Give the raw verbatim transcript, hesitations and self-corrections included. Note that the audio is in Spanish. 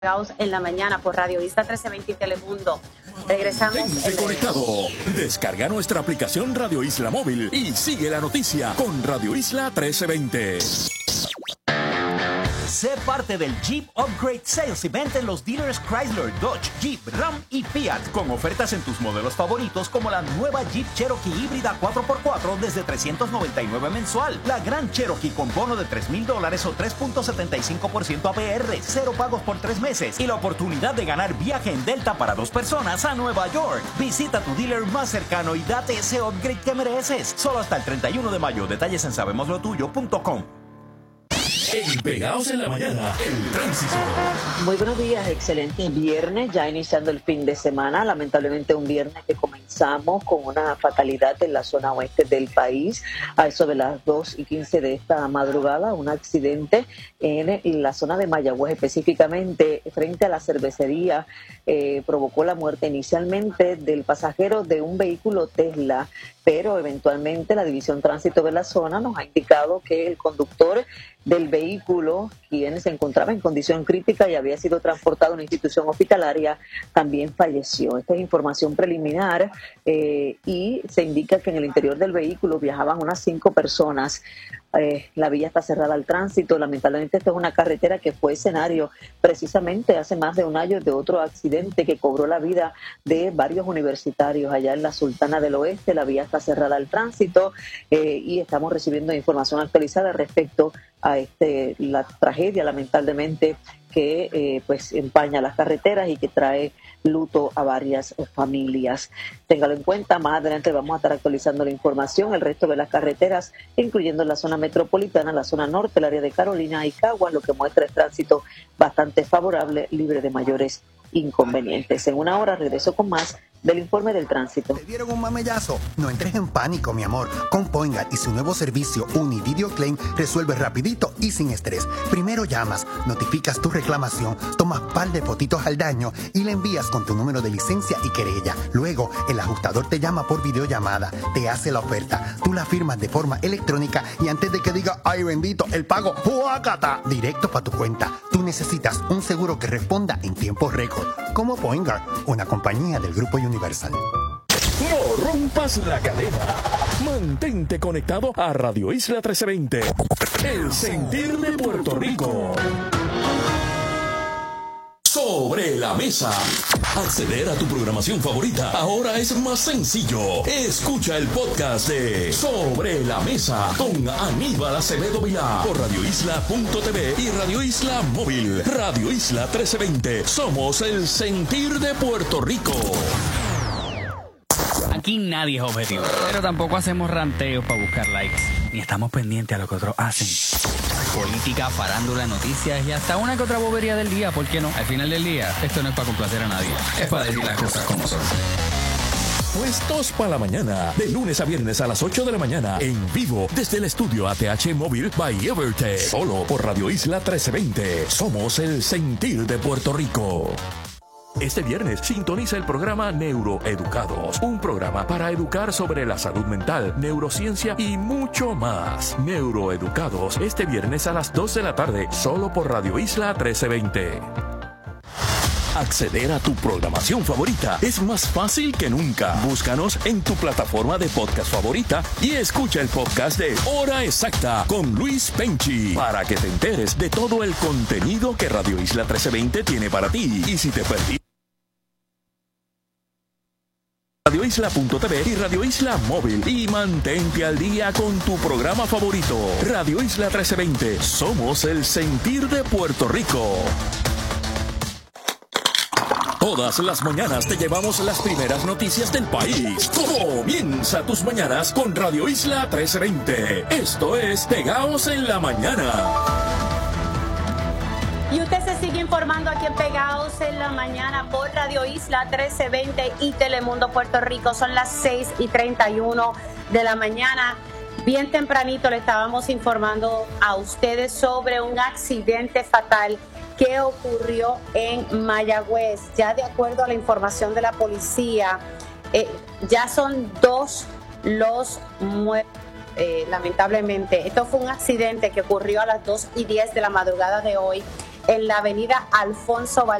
En la mañana por Radio Isla trece veinte y Telemundo. Regresamos. Mantente conectado. Descarga nuestra aplicación Radio Isla Móvil y sigue la noticia con Radio Isla trece veinte. Sé parte del Jeep Upgrade Sales Event en los dealers Chrysler, Dodge, Jeep, Ram y Fiat, con ofertas en tus modelos favoritos como la nueva Jeep Cherokee híbrida cuatro por cuatro desde trescientos noventa y nueve mensual, la Gran Cherokee con bono de tres mil dólares o tres punto setenta y cinco por ciento A P R, cero pagos por tres meses y la oportunidad de ganar viaje en Delta para dos personas a Nueva York. Visita tu dealer más cercano y date ese upgrade que mereces. Solo hasta el treinta y uno de mayo. Detalles en sabemos lo tuyo punto com. En Pegados en la Mañana, el tránsito. Muy buenos días, excelente viernes, ya iniciando el fin de semana. Lamentablemente un viernes que comenzamos con una fatalidad en la zona oeste del país. A eso de las dos y quince de esta madrugada, un accidente en la zona de Mayagüez, específicamente frente a la cervecería, eh, provocó la muerte inicialmente del pasajero de un vehículo Tesla, pero eventualmente la División Tránsito de la zona nos ha indicado que el conductor del vehículo, quien se encontraba en condición crítica y había sido transportado a una institución hospitalaria, también falleció. Esta es información preliminar eh, y se indica que en el interior del vehículo viajaban unas cinco personas. Eh, la vía está cerrada al tránsito. Lamentablemente esta es una carretera que fue escenario precisamente hace más de un año de otro accidente que cobró la vida de varios universitarios allá en la Sultana del Oeste. La vía está cerrada al tránsito eh, y estamos recibiendo información actualizada respecto a este la tragedia lamentablemente que eh, pues empaña las carreteras y que trae luto a varias familias. Téngalo en cuenta, más adelante vamos a estar actualizando la información, el resto de las carreteras, incluyendo la zona metropolitana, la zona norte, el área de Carolina y Caguas, lo que muestra el tránsito bastante favorable, libre de mayores inconvenientes. En una hora regreso con más del informe del tránsito. ¿Te dieron un mamellazo? No entres en pánico, mi amor. Con Poingat y su nuevo servicio Univideo Claim resuelve rapidito y sin estrés. Primero llamas, notificas tu reclamación, tomas par de fotitos al daño y le envías con tu número de licencia y querella. Luego, el ajustador te llama por videollamada, te hace la oferta, tú la firmas de forma electrónica y antes de que diga, ay bendito, el pago, ¡huácata!, directo para tu cuenta. Tú necesitas un seguro que responda en tiempo récord. Como Poingat, una compañía del Grupo Universal. No rompas la cadena. Mantente conectado a Radio Isla trece veinte. El sentir de Puerto Rico. Sobre la mesa. Acceder a tu programación favorita ahora es más sencillo. Escucha el podcast de Sobre la Mesa con Aníbal Acevedo Vilá por radio isla punto t v y Radio Isla Móvil. Radio Isla trece veinte. Somos el sentir de Puerto Rico. Aquí nadie es objetivo, pero tampoco hacemos ranteos para buscar likes, ni estamos pendientes a lo que otros hacen. Política, farándula, noticias y hasta una que otra bobería del día, ¿por qué no? Al final del día, esto no es para complacer a nadie, es para decir las cosas como son. Puestos para la mañana, de lunes a viernes a las ocho de la mañana, en vivo desde el estudio A T H Móvil by Evertech, solo por Radio Isla trece veinte. Somos el sentir de Puerto Rico. Este viernes sintoniza el programa Neuroeducados, un programa para educar sobre la salud mental, neurociencia y mucho más. Neuroeducados, este viernes a las dos de la tarde, solo por Radio Isla trece veinte. Acceder a tu programación favorita es más fácil que nunca. Búscanos en tu plataforma de podcast favorita y escucha el podcast de Hora Exacta con Luis Penchi para que te enteres de todo el contenido que Radio Isla trece veinte tiene para ti. Y si te perdí, radio isla punto t v y Radio Isla Móvil y mantente al día con tu programa favorito. Radio Isla trece veinte. Somos el sentir de Puerto Rico. Todas las mañanas te llevamos las primeras noticias del país. Comienza tus mañanas con Radio Isla trece veinte. Esto es Pegados en la Mañana. Y usted se sigue informando aquí en Pegados en la Mañana por Radio Isla trece veinte y Telemundo Puerto Rico. Son las seis y treinta y uno de la mañana. Bien tempranito le estábamos informando a ustedes sobre un accidente fatal que ocurrió en Mayagüez. Ya de acuerdo a la información de la policía, eh, ya son dos los muertos. Eh, lamentablemente, esto fue un accidente que ocurrió a las dos y diez de la madrugada de hoy en la avenida Alfonso Valdez